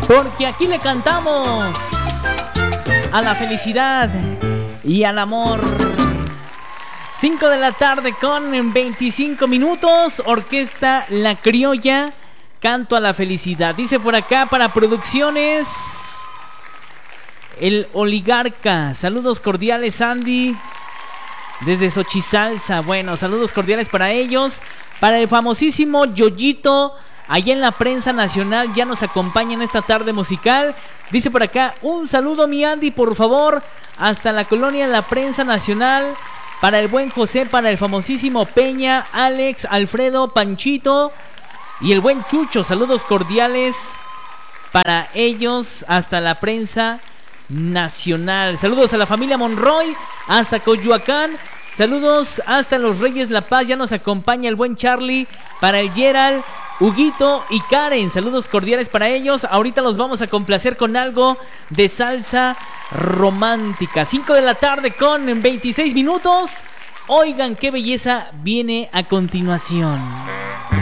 porque aquí le cantamos a la felicidad y al amor. 5 de la tarde con 25 minutos. Orquesta La Criolla, canto a la felicidad. Dice por acá para producciones El Oligarca. Saludos cordiales, Andy, desde Xochisalsa. Bueno, saludos cordiales para ellos. Para el famosísimo Yoyito, allá en la Prensa Nacional, ya nos acompaña en esta tarde musical. Dice por acá, un saludo mi Andy, por favor, hasta la colonia La Prensa Nacional. Para el buen José, para el famosísimo Peña, Alex, Alfredo, Panchito y el buen Chucho. Saludos cordiales para ellos hasta la Prensa Nacional. Saludos a la familia Monroy hasta Coyoacán. Saludos hasta Los Reyes La Paz. Ya nos acompaña el buen Charlie. Para el Gerald, Huguito y Karen. Saludos cordiales para ellos. Ahorita los vamos a complacer con algo de salsa romántica. 5 de la tarde con 26 minutos. Oigan qué belleza viene a continuación.